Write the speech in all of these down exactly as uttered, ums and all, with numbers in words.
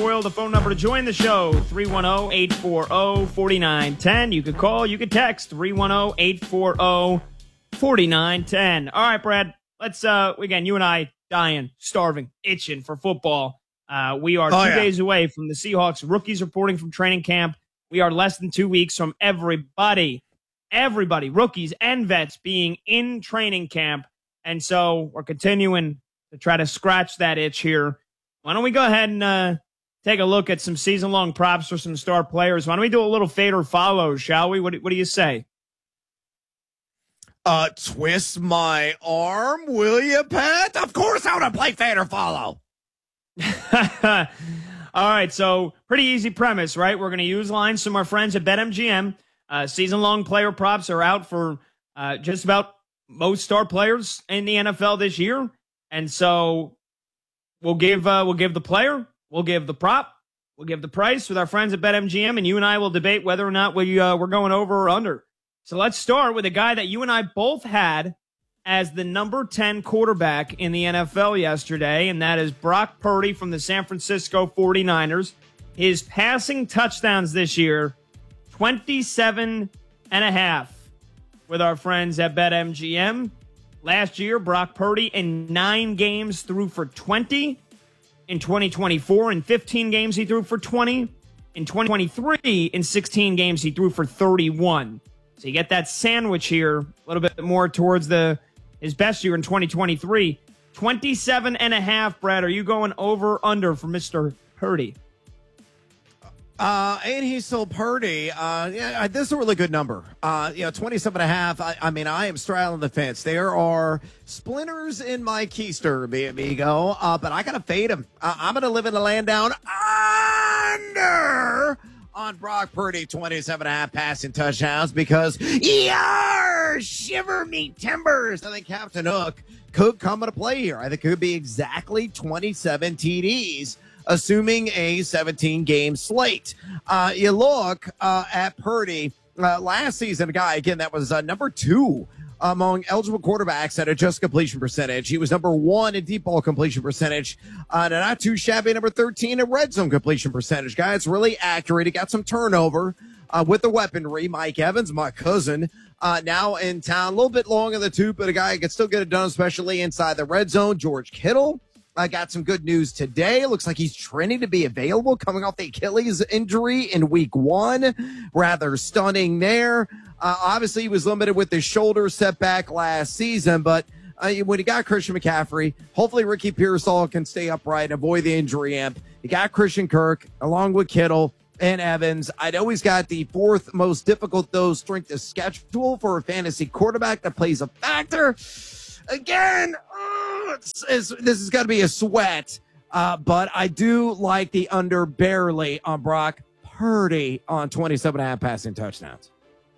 Doyle. The phone number to join the show, three one zero, eight four zero, four nine one zero. You could call, you could text, three one zero, eight four zero, four nine one zero. All right, Brad, let's, uh, again, you and I dying, starving, itching for football. Uh, we are oh, two yeah. days away from the Seahawks rookies reporting from training camp. We are less than two weeks from everybody, everybody, rookies and vets being in training camp. And so we're continuing to try to scratch that itch here. Why don't we go ahead and uh, take a look at some season-long props for some star players? Why don't we do a little fade or follow, shall we? What, what do you say? Uh, twist my arm, will you, Pat? Of course I want to play fade or follow. All right, so pretty easy premise, right? We're going to use lines from our friends at BetMGM. Uh, season-long player props are out for uh, just about most star players in the N F L this year. And so we'll give uh, we'll give the player, we'll give the prop, we'll give the price with our friends at BetMGM, and you and I will debate whether or not we, uh, we're going over or under. So let's start with a guy that you and I both had as the number ten quarterback in the N F L yesterday, and that is Brock Purdy from the San Francisco forty-niners. His passing touchdowns this year, twenty-seven and a half with our friends at BetMGM. Last year, Brock Purdy in nine games threw for twenty. In twenty twenty-four, in fifteen games, he threw for twenty. In twenty twenty-three, in sixteen games, he threw for thirty-one. So you get that sandwich here, a little bit more towards the his best year in twenty twenty-three. twenty-seven and a half, Brad. Are you going over or under for Mister Purdy? Uh, ain't he so Purdy? Uh, yeah, this is a really good number. Uh, you know, twenty-seven and a half. I, I mean, I am straddling the fence. There are splinters in my keister, mi amigo. Uh, but I gotta fade him. Uh, I'm gonna live in the land down under on Brock Purdy, twenty-seven and a half passing touchdowns because yar, shiver me timbers. I think Captain Hook could come into play here. I think it could be exactly twenty-seven T Ds, assuming a seventeen-game slate. Uh, you look uh, at Purdy uh, last season, a guy, again, that was uh, number two among eligible quarterbacks at adjusted completion percentage. He was number one in deep ball completion percentage, uh, and not too shabby, number thirteen in red zone completion percentage. Guy, it's really accurate. He got some turnover uh, with the weaponry. Mike Evans, my cousin, uh, now in town. A little bit long in the tooth, but a guy who can still get it done, especially inside the red zone. George Kittle. I got some good news today. Looks like he's trending to be available coming off the Achilles injury in week one. Rather stunning there. Uh, obviously, he was limited with his shoulder setback last season, but uh, when he got Christian McCaffrey, hopefully Ricky Pearsall can stay upright and avoid the injury amp. He got Christian Kirk along with Kittle and Evans. I know he's got the fourth most difficult, though, strength of schedule for a fantasy quarterback that plays a factor. Again, oh, it's, it's, this is going to be a sweat, uh, but I do like the under barely on Brock Purdy on twenty-seven and a half passing touchdowns.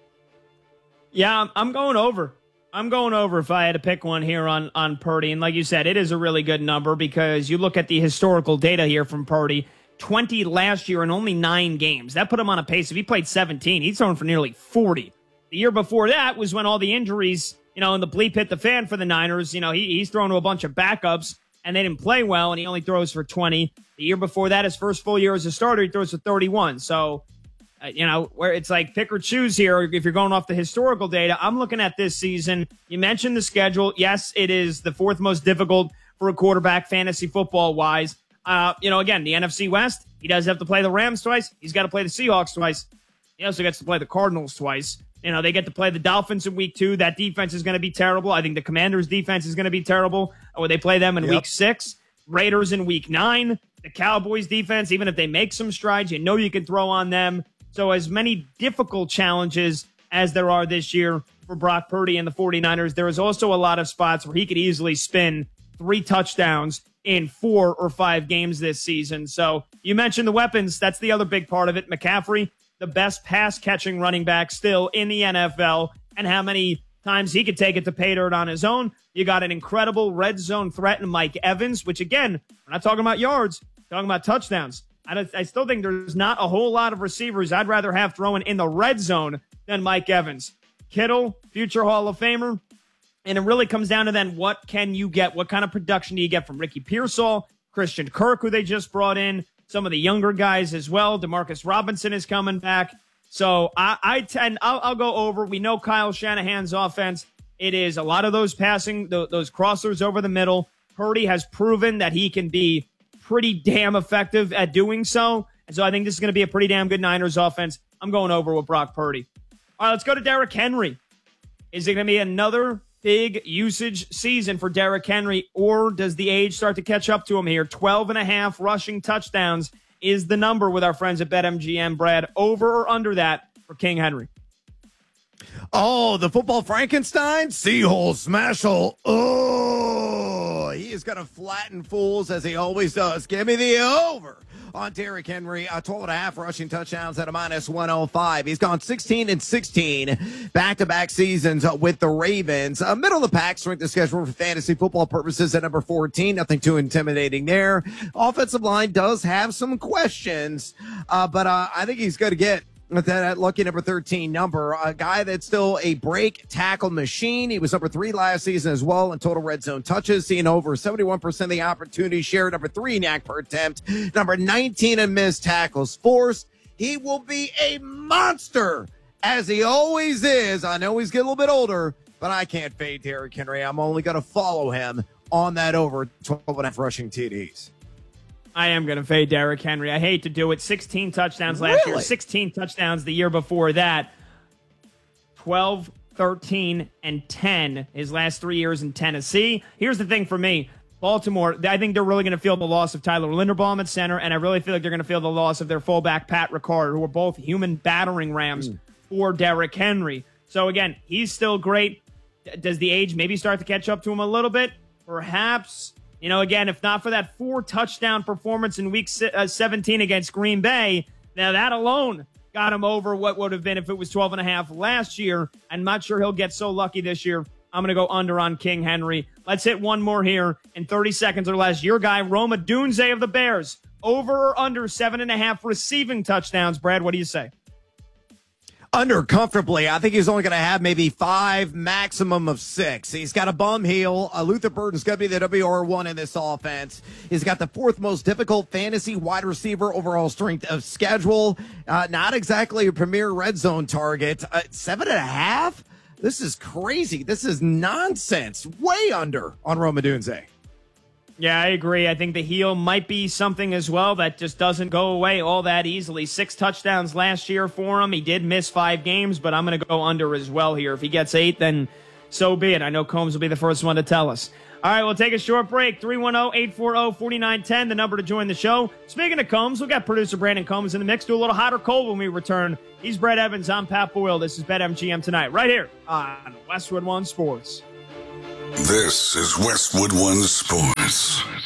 Yeah, I'm, I'm going over. I'm going over if I had to pick one here on, on Purdy. And like you said, it is a really good number because you look at the historical data here from Purdy. twenty last year in only nine games. That put him on a pace. If he played seventeen, he's thrown for nearly forty. The year before that was when all the injuries, you know, and the bleep hit the fan for the Niners. You know, he, he's thrown to a bunch of backups, and they didn't play well, and he only throws for twenty. The year before that, his first full year as a starter, he throws for thirty-one. So, uh, you know, where it's like pick or choose here if you're going off the historical data. I'm looking at this season. You mentioned the schedule. Yes, it is the fourth most difficult for a quarterback fantasy football-wise. Uh, you know, again, the N F C West, he does have to play the Rams twice. He's got to play the Seahawks twice. He also gets to play the Cardinals twice. You know, they get to play the Dolphins in week two. That defense is going to be terrible. I think the Commanders' defense is going to be terrible. Or they play them in yep. week six. Raiders in week nine. The Cowboys' defense, even if they make some strides, you know you can throw on them. So as many difficult challenges as there are this year for Brock Purdy and the forty-niners, there is also a lot of spots where he could easily spin three touchdowns in four or five games this season. So you mentioned the weapons. That's the other big part of it. McCaffrey, the best pass-catching running back still in the N F L, and how many times he could take it to pay dirt on his own. You got an incredible red zone threat in Mike Evans, which, again, we're not talking about yards, we're talking about touchdowns. I, don't, I still think there's not a whole lot of receivers I'd rather have throwing in the red zone than Mike Evans. Kittle, future Hall of Famer. And it really comes down to then what can you get? What kind of production do you get from Ricky Pearsall, Christian Kirk, who they just brought in? some of the younger guys as well. Demarcus Robinson is coming back. So I, I tend, I'll, I'll go over. We know Kyle Shanahan's offense. It is a lot of those passing, th- those crossers over the middle. Purdy has proven that he can be pretty damn effective at doing so. And so I think this is going to be a pretty damn good Niners offense. I'm going over with Brock Purdy. All right, let's go to Derrick Henry. Is it going to be another big usage season for Derrick Henry, or does the age start to catch up to him here? twelve and a half rushing touchdowns is the number with our friends at BetMGM. Brad, over or under that for King Henry? Oh, the football Frankenstein? Seahole, smashhole. Oh, he is going to flatten fools as he always does. Give me the over on Derrick Henry. Uh, twelve and a half rushing touchdowns at a minus one oh five. He's gone sixteen and sixteen back-to-back seasons uh, with the Ravens. Uh, middle of the pack strength of schedule for fantasy football purposes at number fourteen. Nothing too intimidating there. Offensive line does have some questions, uh, but uh, I think he's going to get with that lucky number thirteen number, a guy that's still a break tackle machine. He was number three last season as well in total red zone touches, seeing over seventy-one percent of the opportunity share, number three in yak per attempt, number nineteen in missed tackles forced. He will be a monster, as he always is. I know he's getting a little bit older, but I can't fade Derrick Henry. I'm only going to follow him on that over twelve and a half rushing T Ds. I am going to fade Derrick Henry. I hate to do it. sixteen touchdowns last Really? year, sixteen touchdowns the year before that. twelve, thirteen, and ten his last three years in Tennessee. Here's the thing for me. Baltimore, I think they're really going to feel the loss of Tyler Linderbaum at center, and I really feel like they're going to feel the loss of their fullback, Pat Ricard, who are both human battering rams mm. for Derrick Henry. So, again, he's still great. Does the age maybe start to catch up to him a little bit? Perhaps. You know, again, if not for that four touchdown performance in week seventeen against Green Bay, now that alone got him over what would have been if it was twelve and a half last year. I'm not sure he'll get so lucky this year. I'm going to go under on King Henry. Let's hit one more here in thirty seconds or less. Your guy, Roma Dunze of the Bears, over or under seven and a half receiving touchdowns. Brad, what do you say? Under comfortably. I think he's only going to have maybe five, maximum of six. He's got a bum heel. Uh, Luther Burden's going to be the W R one in this offense. He's got the fourth most difficult fantasy wide receiver overall strength of schedule. Uh, not exactly a premier red zone target. Uh, seven and a half? This is crazy. This is nonsense. Way under on Roma Dunze. Yeah, I agree. I think the heel might be something as well that just doesn't go away all that easily. Six touchdowns last year for him. He did miss five games, but I'm going to go under as well here. If he gets eight, then so be it. I know Combs will be the first one to tell us. All right, we'll take a short break. three one zero, eight four zero, four nine one zero, the number to join the show. Speaking of Combs, we've got producer Brandon Combs in the mix. Do a little hot or cold when we return. He's Brett Evans. I'm Pat Boyle. This is BetMGM Tonight, right here on Westwood One Sports. This is Westwood One Sports.